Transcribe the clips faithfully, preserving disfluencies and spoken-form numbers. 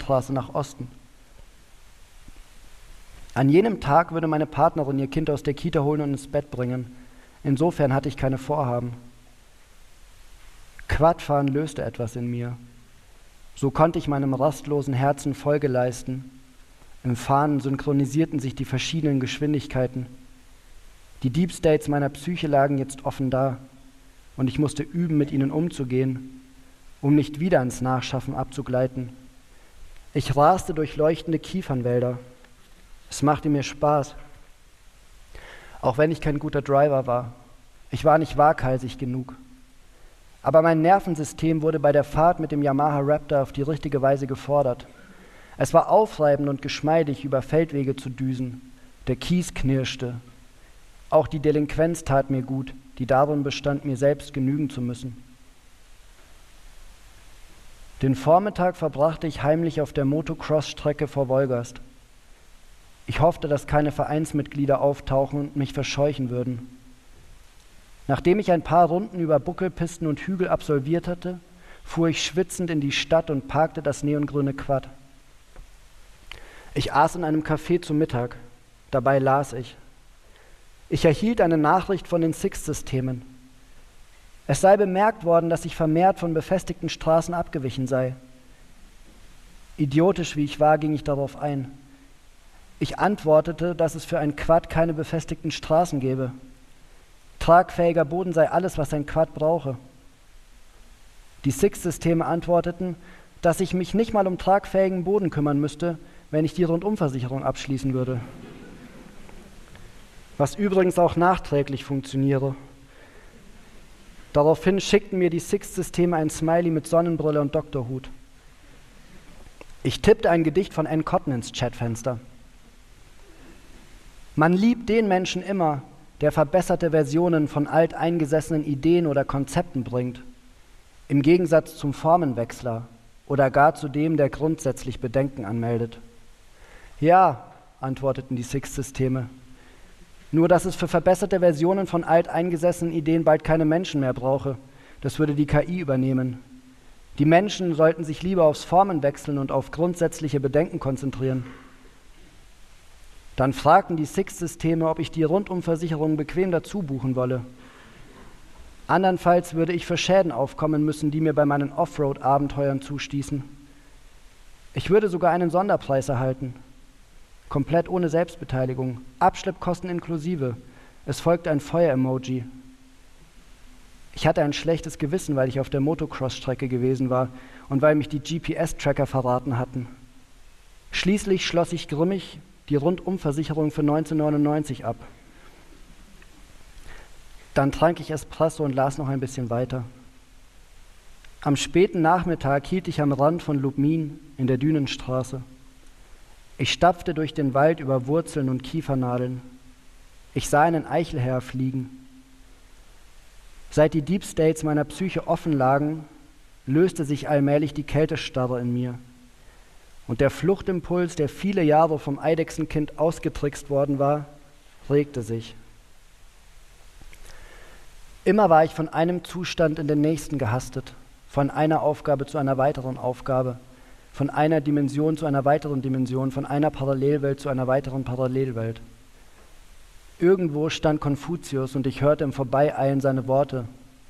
Straße nach Osten. An jenem Tag würde meine Partnerin ihr Kind aus der Kita holen und ins Bett bringen. Insofern hatte ich keine Vorhaben. Quadfahren löste etwas in mir. So konnte ich meinem rastlosen Herzen Folge leisten. Im Fahren synchronisierten sich die verschiedenen Geschwindigkeiten. Die Deep States meiner Psyche lagen jetzt offen da und ich musste üben, mit ihnen umzugehen, um nicht wieder ins Nachschaffen abzugleiten. Ich raste durch leuchtende Kiefernwälder. Es machte mir Spaß, auch wenn ich kein guter Driver war. Ich war nicht waghalsig genug. Aber mein Nervensystem wurde bei der Fahrt mit dem Yamaha Raptor auf die richtige Weise gefordert. Es war aufreibend und geschmeidig, über Feldwege zu düsen. Der Kies knirschte. Auch die Delinquenz tat mir gut, die darin bestand, mir selbst genügen zu müssen. Den Vormittag verbrachte ich heimlich auf der Motocross-Strecke vor Wolgast. Ich hoffte, dass keine Vereinsmitglieder auftauchen und mich verscheuchen würden. Nachdem ich ein paar Runden über Buckelpisten und Hügel absolviert hatte, fuhr ich schwitzend in die Stadt und parkte das neongrüne Quad. Ich aß in einem Café zu Mittag. Dabei las ich. Ich erhielt eine Nachricht von den Sixt-Systemen. Es sei bemerkt worden, dass ich vermehrt von befestigten Straßen abgewichen sei. Idiotisch wie ich war, ging ich darauf ein. Ich antwortete, dass es für ein Quad keine befestigten Straßen gäbe. Tragfähiger Boden sei alles, was ein Quad brauche. Die Sixt-Systeme antworteten, dass ich mich nicht mal um tragfähigen Boden kümmern müsste, wenn ich die Rundumversicherung abschließen würde. Was übrigens auch nachträglich funktioniere. Daraufhin schickten mir die Sixt-Systeme ein Smiley mit Sonnenbrille und Doktorhut. Ich tippte ein Gedicht von Anne Cotton ins Chatfenster. Man liebt den Menschen immer, der verbesserte Versionen von alteingesessenen Ideen oder Konzepten bringt, im Gegensatz zum Formenwechsler oder gar zu dem, der grundsätzlich Bedenken anmeldet. Ja, antworteten die Sixt-Systeme, nur dass es für verbesserte Versionen von alteingesessenen Ideen bald keine Menschen mehr brauche. Das würde die K I übernehmen. Die Menschen sollten sich lieber aufs Formenwechseln und auf grundsätzliche Bedenken konzentrieren. Dann fragten die Sixt-Systeme, ob ich die Rundumversicherung bequem dazu buchen wolle. Andernfalls würde ich für Schäden aufkommen müssen, die mir bei meinen Offroad-Abenteuern zustießen. Ich würde sogar einen Sonderpreis erhalten. Komplett ohne Selbstbeteiligung, Abschleppkosten inklusive. Es folgte ein Feuer-Emoji. Ich hatte ein schlechtes Gewissen, weil ich auf der Motocross-Strecke gewesen war und weil mich die G P S-Tracker verraten hatten. Schließlich schloss ich grimmig die Rundumversicherung für neunzehnhundertneunundneunzig ab. Dann trank ich Espresso und las noch ein bisschen weiter. Am späten Nachmittag hielt ich am Rand von Lubmin in der Dünenstraße. Ich stapfte durch den Wald über Wurzeln und Kiefernadeln. Ich sah einen Eichelherr fliegen. Seit die Deep States meiner Psyche offen lagen, löste sich allmählich die Kältestarre in mir. Und der Fluchtimpuls, der viele Jahre vom Eidechsenkind ausgetrickst worden war, regte sich. Immer war ich von einem Zustand in den nächsten gehastet, von einer Aufgabe zu einer weiteren Aufgabe, von einer Dimension zu einer weiteren Dimension, von einer Parallelwelt zu einer weiteren Parallelwelt. Irgendwo stand Konfuzius und ich hörte im Vorbeieilen seine Worte.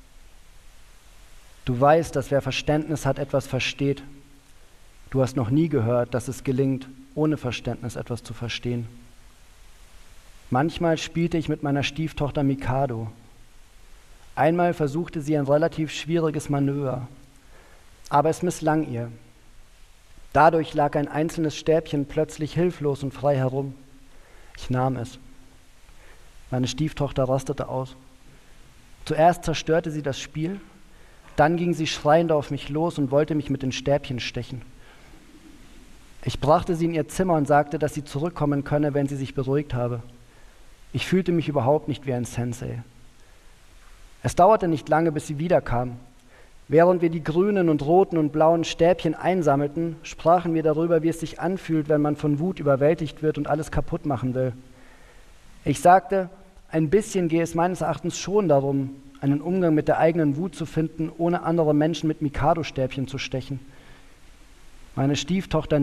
Du weißt, dass wer Verständnis hat, etwas versteht. Du hast noch nie gehört, dass es gelingt, ohne Verständnis etwas zu verstehen. Manchmal spielte ich mit meiner Stieftochter Mikado. Einmal versuchte sie ein relativ schwieriges Manöver, aber es misslang ihr. Dadurch lag ein einzelnes Stäbchen plötzlich hilflos und frei herum. Ich nahm es. Meine Stieftochter rastete aus. Zuerst zerstörte sie das Spiel, dann ging sie schreiend auf mich los und wollte mich mit den Stäbchen stechen. Ich brachte sie in ihr Zimmer und sagte, dass sie zurückkommen könne, wenn sie sich beruhigt habe. Ich fühlte mich überhaupt nicht wie ein Sensei. Es dauerte nicht lange, bis sie wiederkam. Während wir die grünen und roten und blauen Stäbchen einsammelten, sprachen wir darüber, wie es sich anfühlt, wenn man von Wut überwältigt wird und alles kaputt machen will. Ich sagte, ein bisschen gehe es meines Erachtens schon darum, einen Umgang mit der eigenen Wut zu finden, ohne andere Menschen mit Mikado-Stäbchen zu stechen. Meine Stieftochter